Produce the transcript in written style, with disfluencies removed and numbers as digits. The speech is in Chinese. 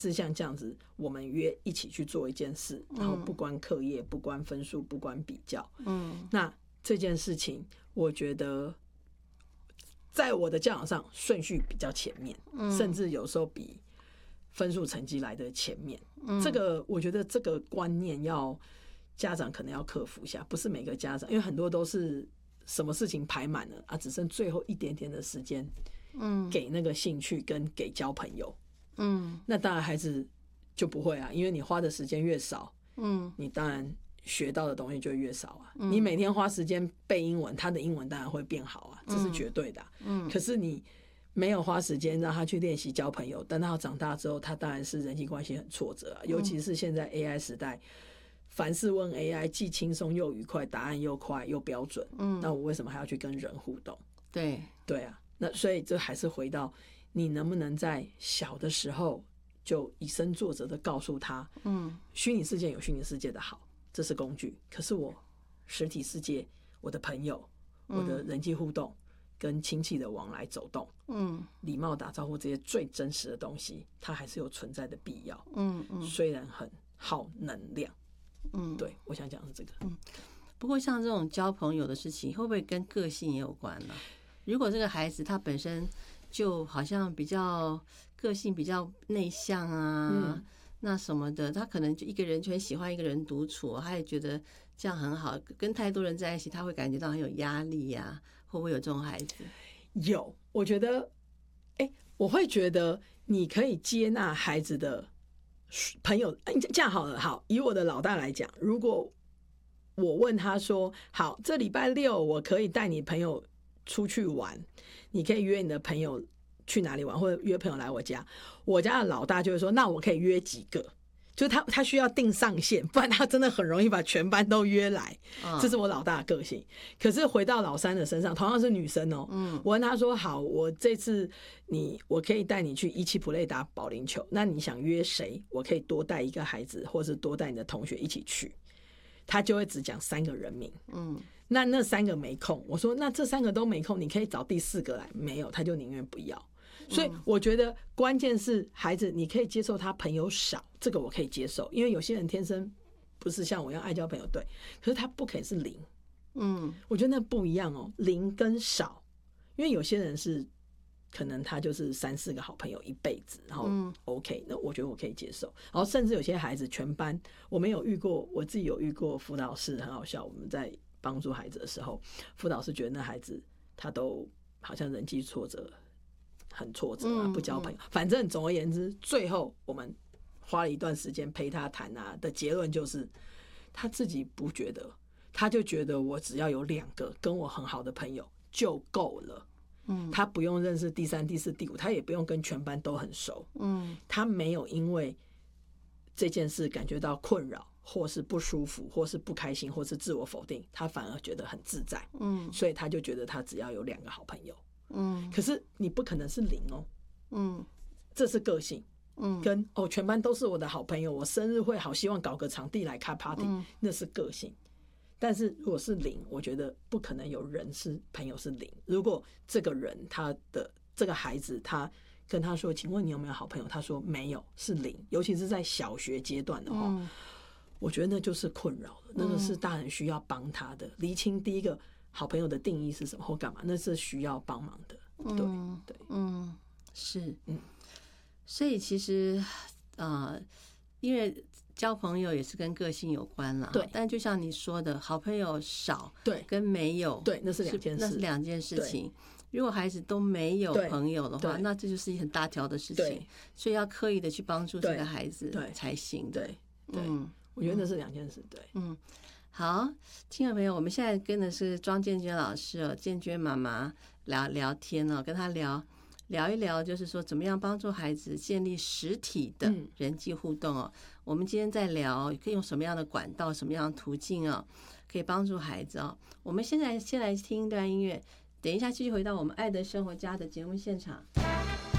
是像这样子，我们约一起去做一件事，然后不关课业，不关分数，不关比较。那这件事情，我觉得在我的教养上顺序比较前面，甚至有时候比分数成绩来的前面。这个我觉得这个观念要家长可能要克服一下，不是每个家长，因为很多都是什么事情排满了啊，只剩最后一点点的时间，给那个兴趣跟给交朋友。那当然孩子就不会啊，因为你花的时间越少，你当然学到的东西就越少啊。你每天花时间背英文，他的英文当然会变好啊，这是绝对的可是你没有花时间让他去练习交朋友，等他长大之后，他当然是人际关系很挫折啊。尤其是现在 AI 时代，凡事问 AI 既轻松又愉快，答案又快又标准。那我为什么还要去跟人互动？对啊，那所以这还是回到你能不能在小的时候就以身作则的告诉他，虚拟世界有虚拟世界的好，这是工具，可是我实体世界，我的朋友，我的人际互动，跟亲戚的往来走动，礼貌打招呼，这些最真实的东西，它还是有存在的必要。虽然很耗能量。对，我想讲的是这个。 不过像这种交朋友的事情，会不会跟个性也有关呢？如果这个孩子他本身就好像比较个性比较内向啊，那什么的，他可能就一个人就很喜欢一个人独处，他也觉得这样很好，跟太多人在一起他会感觉到很有压力呀，会不会有这种孩子？ 有，我觉得我会觉得你可以接纳孩子的朋友。这样好了，好，以我的老大来讲，如果我问他说，好，这礼拜六我可以带你朋友出去玩，你可以约你的朋友去哪里玩，或者约朋友来我家，我家的老大就会说，那我可以约几个，就是他需要定上限，不然他真的很容易把全班都约来。这是我老大的个性。可是回到老三的身上，同样是女生哦，我问他说，好，我这次我可以带你去一期普类打保龄球，那你想约谁？我可以多带一个孩子，或是多带你的同学一起去。他就会只讲3个人名，那3个没空，我说那这3个都没空，你可以找第4个来，没有，他就宁愿不要。所以我觉得关键是孩子，你可以接受他朋友少，这个我可以接受，因为有些人天生不是像我一样爱交朋友，对，可是他不可以是0。我觉得那不一样哦，0跟少，因为有些人是可能他就是3、4个好朋友一辈子，然后 OK，那我觉得我可以接受。然后甚至有些孩子全班，我们有遇过，我自己有遇过辅导室很好笑，我们在帮助孩子的时候，辅导室觉得那孩子他都好像人际挫折很挫折啊，不交朋友。反正总而言之，最后我们花了一段时间陪他谈啊的结论就是他自己不觉得，他就觉得我只要有2个跟我很好的朋友就够了。他不用认识第3、第4、第5，他也不用跟全班都很熟。他没有因为这件事感觉到困扰，或是不舒服，或是不开心，或是自我否定，他反而觉得很自在。所以他就觉得他只要有2个好朋友。可是你不可能是0哦。这是个性。跟全班都是我的好朋友，我生日会好希望搞个场地来开 party，那是个性。但是如果是0，我觉得不可能有人是朋友是0。如果这个人他的这个孩子他跟他说，请问你有没有好朋友，他说没有，是0，尤其是在小学阶段的话，我觉得那就是困扰了，那个是大人需要帮他的，厘清第一个好朋友的定义是什么或干嘛，那是需要帮忙的。对， 是，所以其实因为交朋友也是跟个性有关啦， 对。 但就像你说的，好朋友少， 对， 跟没有， 对，那是2件事， 那是2件事情。如果孩子都没有朋友的话，那这就是一很大条的事情，所以要刻意的去帮助这个孩子才行的。 对，我觉得那是2件事。对， 好，亲爱的朋友，我们现在跟的是庄建娟老师哦，建娟妈妈聊天哦，跟她聊一聊，就是说怎么样帮助孩子建立实体的人际互动哦。我们今天在聊可以用什么样的管道、什么样的途径哦，可以帮助孩子哦。我们现在先来听一段音乐，等一下继续回到我们爱的生活家的节目现场。